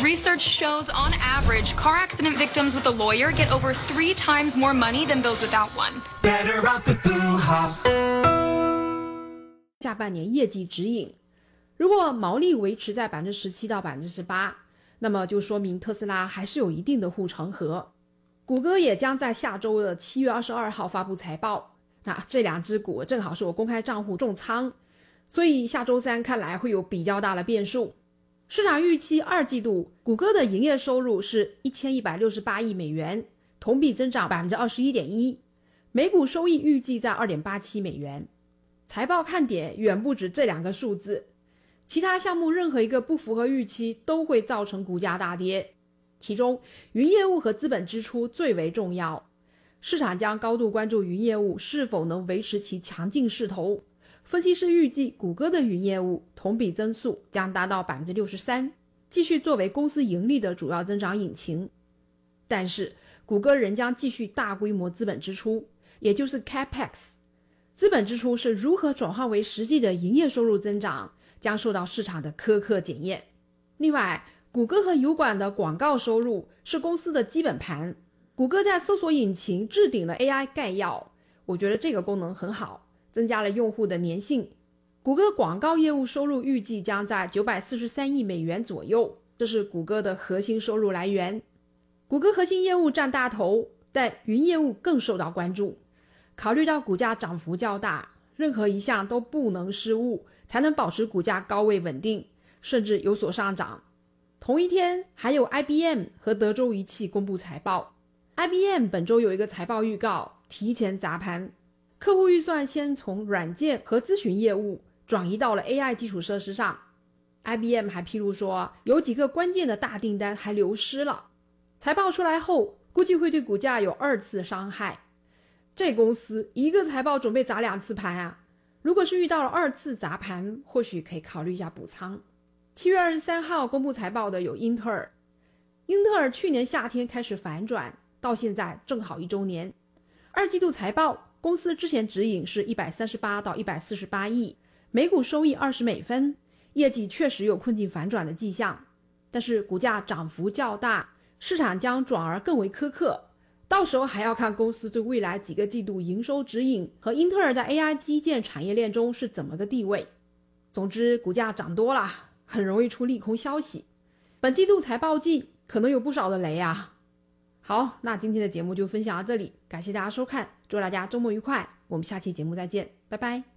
Research shows, on average, car accident victims with a lawyer get over 3 times more money than those without one. Better off with Boohah. 下半年业绩指引，如果毛利维持在17%到18%，那么就说明特斯拉还是有一定的护城河。谷歌也将在下周的7月22号发布财报，那这两只股正好是我公开账户重仓，所以下周三看来会有比较大的变数。市场预期二季度谷歌的营业收入是1168亿美元，同比增长 21.1%， 每股收益预计在 2.87 美元。财报看点远不止这两个数字，其他项目任何一个不符合预期都会造成股价大跌，其中云业务和资本支出最为重要，市场将高度关注云业务是否能维持其强劲势头。分析师预计谷歌的云业务同比增速将达到 63%， 继续作为公司盈利的主要增长引擎。但是谷歌仍将继续大规模资本支出，也就是 CapEx。 资本支出是如何转换为实际的营业收入增长，将受到市场的苛刻检验。另外，谷歌和油管的广告收入是公司的基本盘。谷歌在搜索引擎置顶了 AI 概要，我觉得这个功能很好，增加了用户的粘性。谷歌广告业务收入预计将在943亿美元左右，这是谷歌的核心收入来源。谷歌核心业务占大头，但云业务更受到关注。考虑到股价涨幅较大，任何一项都不能失误，才能保持股价高位稳定，甚至有所上涨。同一天，还有 IBM 和德州仪器公布财报。IBM 本周有一个财报预告，提前砸盘，客户预算先从软件和咨询业务转移到了 AI 基础设施上。IBM 还披露说，有几个关键的大订单还流失了。财报出来后，估计会对股价有2次伤害。这公司一个财报准备砸2次盘啊！如果是遇到了2次砸盘，或许可以考虑一下补仓。7月23号公布财报的有英特尔。英特尔去年夏天开始反转，到现在正好1周年。二季度财报，公司之前指引是138到148亿，每股收益20美分，业绩确实有困境反转的迹象，但是股价涨幅较大，市场将转而更为苛刻。到时候还要看公司对未来几个季度营收指引和英特尔在 AI 基建产业链中是怎么个地位。总之，股价涨多了，很容易出利空消息。本季度财报季可能有不少的雷啊。好，那今天的节目就分享到这里，感谢大家收看，祝大家周末愉快，我们下期节目再见，拜拜。